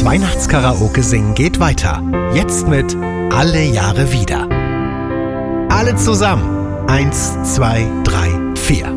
Weihnachtskaraoke singen geht weiter. Jetzt mit Alle Jahre wieder. Alle zusammen. 1, 2, 3, 4.